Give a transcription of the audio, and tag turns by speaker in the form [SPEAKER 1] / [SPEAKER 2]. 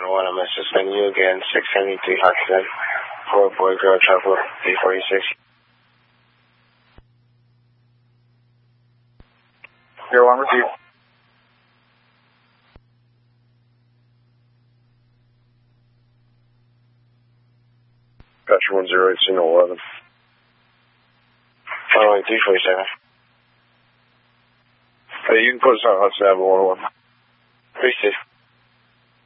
[SPEAKER 1] 1, I'm suspending you again, 673 Hudson, for boy girl travel, 346.
[SPEAKER 2] Air 1 received.
[SPEAKER 3] Gotcha 10, 18, 11.
[SPEAKER 1] Runway 347.
[SPEAKER 3] Hey, you can put us on Hudson Avenue 101.
[SPEAKER 1] 36.